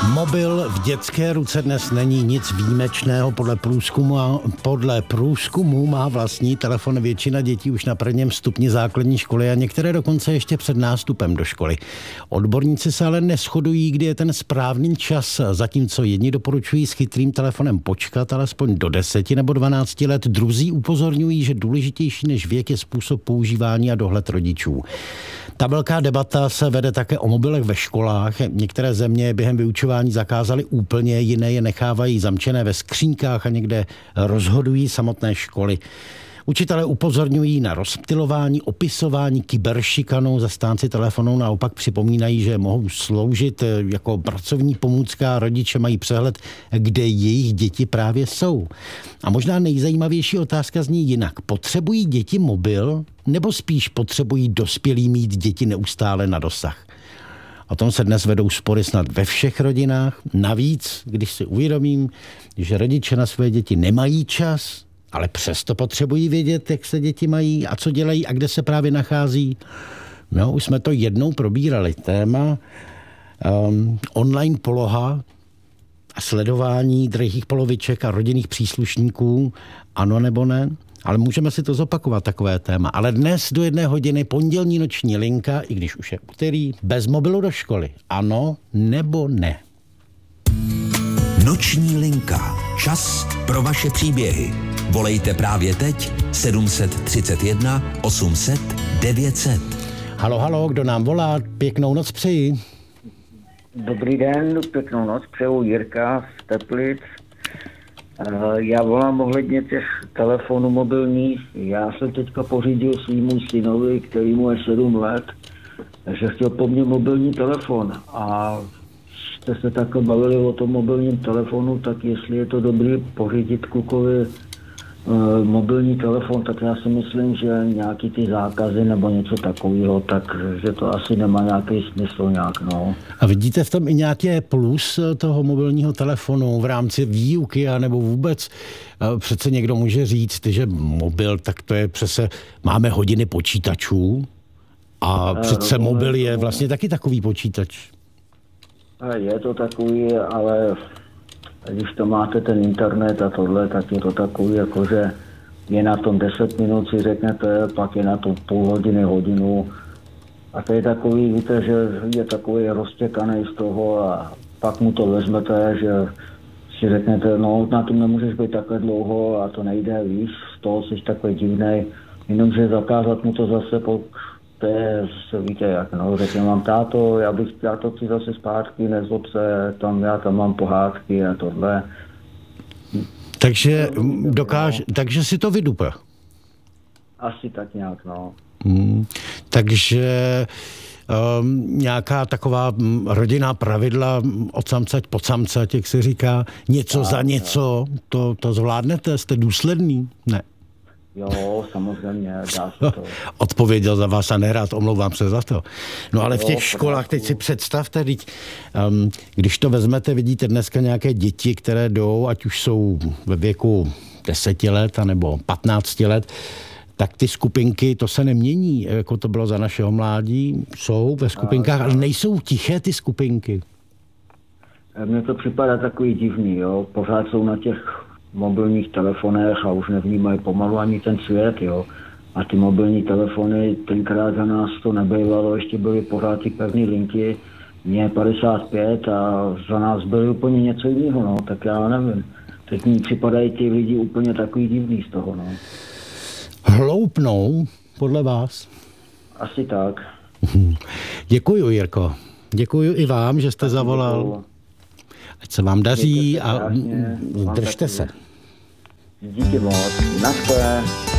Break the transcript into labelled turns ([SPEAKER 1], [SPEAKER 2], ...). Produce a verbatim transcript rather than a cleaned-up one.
[SPEAKER 1] Mobil v dětské ruce dnes není nic výjimečného. Podle průzkumu, podle průzkumu má vlastní telefon většina dětí už na prvním stupni základní školy a některé dokonce ještě před nástupem do školy. Odborníci se ale neshodují, kdy je ten správný čas, zatímco jedni doporučují s chytrým telefonem počkat alespoň do deseti nebo dvanácti let, druzí upozorňují, že důležitější než věk je způsob používání a dohled rodičů. Ta velká debata se vede také o mobilech ve školách. Některé země během vyučování zakázaly úplně, jiné je nechávají zamčené ve skřínkách a někde rozhodují samotné školy. Učitelé upozorňují na rozptylování, opisování, kyberšikanu. Zastánci telefonů naopak připomínají, že mohou sloužit jako pracovní pomůcka a rodiče mají přehled, kde jejich děti právě jsou. A možná nejzajímavější otázka zní jinak. Potřebují děti mobil, nebo spíš potřebují dospělí mít děti neustále na dosah? O tom se dnes vedou spory snad ve všech rodinách. Navíc, když si uvědomím, že rodiče na své děti nemají čas, ale přesto potřebují vědět, jak se děti mají a co dělají a kde se právě nachází. No, už jsme to jednou probírali. Téma um, online poloha a sledování drahých poloviček a rodinných příslušníků, ano nebo ne? Ale můžeme si to zopakovat, takové téma. Ale dnes do jedné hodiny pondělní noční linka, i když už je úterý, bez mobilu do školy. Ano nebo ne?
[SPEAKER 2] Noční linka. Čas pro vaše příběhy. Volejte právě teď sedm set třicet jedna osm set devět set.
[SPEAKER 1] Halo, halo, kdo nám volá? Pěknou noc přeji.
[SPEAKER 3] Dobrý den, pěknou noc přeju, Jirka z Teplic. Já volám ohledně těch telefonů mobilních. Já jsem teďka pořídil svýmu synovi, který mu je sedm let, že chtěl po mně mobilní telefon. A jste se takhle bavili o tom mobilním telefonu, tak jestli je to dobrý pořídit klukovi uh, mobilní telefon, tak já si myslím, že nějaký ty zákazy nebo něco takového, tak že to asi nemá nějaký smysl nějak, no.
[SPEAKER 1] A vidíte v tom i nějaké plus toho mobilního telefonu v rámci výuky, anebo vůbec přece někdo může říct, že mobil, tak to je přece, máme hodiny počítačů a přece mobil je vlastně taky takový počítač.
[SPEAKER 3] Je to takový, ale když to máte ten internet a tohle, tak je to takový, jakože je na tom deset minut, si řeknete, pak je na tom půl hodiny, hodinu. A to je takový, víte, že je takový roztěkaný z toho a pak mu to vezmete, že si řeknete, no na tom nemůžeš být takhle dlouho a to nejde, víš, z toho jsi takový divnej, jenomže zakázat mu to zase, po, to je, víte jak, no, řekne vám táto, já bych, já to chci zase zpátky, nezlob se, tam, já tam mám pohádky a tohle.
[SPEAKER 1] Takže dokáž, takže si to vydupe.
[SPEAKER 3] Asi tak nějak, no.
[SPEAKER 1] Hmm, takže um, nějaká taková rodinná pravidla od samcať po samcať, jak se říká, něco tak, za něco, to, to zvládnete? Jste důsledný? Ne.
[SPEAKER 3] Jo, samozřejmě, dá se to.
[SPEAKER 1] Odpověděl za vás a nerád, omlouvám se za to. No ale v těch školách, teď si představte, teď, um, když to vezmete, vidíte dneska nějaké děti, které jdou, ať už jsou ve věku deseti let, nebo patnácti let, tak ty skupinky, to se nemění, jako to bylo za našeho mládí, jsou ve skupinkách, ale nejsou tiché ty skupinky.
[SPEAKER 3] Mně to připadá takový divný, jo, pořád jsou na těch mobilních telefonech a už nevnímají pomalu ani ten svět, jo. A ty mobilní telefony, tenkrát za nás to nebývalo, ještě byly pořád ty pevné linky, mě je padesát pět a za nás byly úplně něco jiného, no, tak já nevím. Teď mi připadají ty lidi úplně takový divný z toho, no.
[SPEAKER 1] Hloupnou, podle vás?
[SPEAKER 3] Asi tak.
[SPEAKER 1] Děkuju, Jirko. Děkuju i vám, že jste zavolal. Ať se vám daří a držte se.
[SPEAKER 3] Díky moc. Naschle.